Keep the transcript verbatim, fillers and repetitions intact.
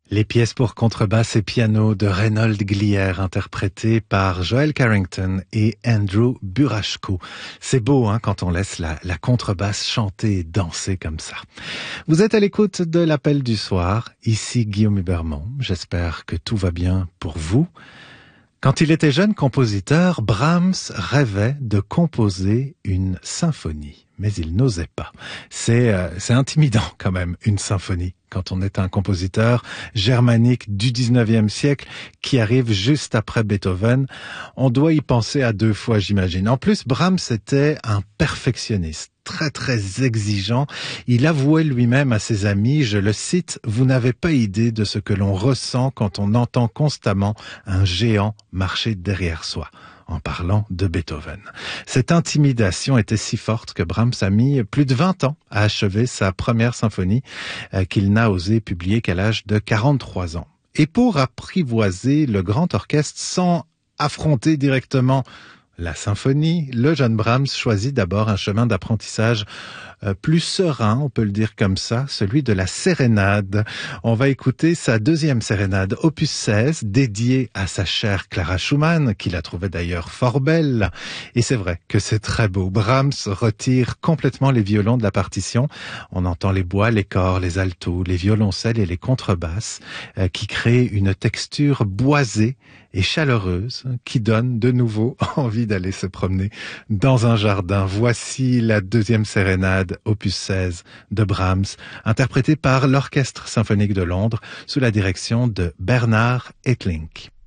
Les pièces pour contrebasse et piano de Reynold Glier, interprétées par Joel Carrington et Andrew Burachko. C'est beau hein, quand on laisse la, la contrebasse chanter et danser comme ça. Vous êtes à l'écoute de l'appel du soir. Ici Guillaume Hubermont. J'espère que tout va bien pour vous. Quand il était jeune compositeur, Brahms rêvait de composer une symphonie, mais il n'osait pas. C'est, euh, c'est intimidant quand même, une symphonie, quand on est un compositeur germanique du dix-neuvième siècle qui arrive juste après Beethoven. On doit y penser à deux fois, j'imagine. En plus, Brahms était un perfectionniste, très très exigeant. Il avouait lui-même à ses amis, je le cite, « Vous n'avez pas idée de ce que l'on ressent quand on entend constamment un géant marcher derrière soi », en parlant de Beethoven. Cette intimidation était si forte que Brahms a mis plus de vingt ans à achever sa première symphonie euh, qu'il n'a osé publier qu'à l'âge de quarante-trois ans. Et pour apprivoiser le grand orchestre sans affronter directement la symphonie, le jeune Brahms choisit d'abord un chemin d'apprentissage euh, plus serein, on peut le dire comme ça, celui de la sérénade. On va écouter sa deuxième sérénade, opus seize, dédiée à sa chère Clara Schumann, qui la trouvait d'ailleurs fort belle. Et c'est vrai que c'est très beau. Brahms retire complètement les violons de la partition. On entend les bois, les corps, les altos, les violoncelles et les contrebasses euh, qui créent une texture boisée et chaleureuse qui donne de nouveau envie d'aller se promener dans un jardin. Voici la deuxième sérénade, opus seize de Brahms, interprétée par l'Orchestre symphonique de Londres sous la direction de Bernard Haitink.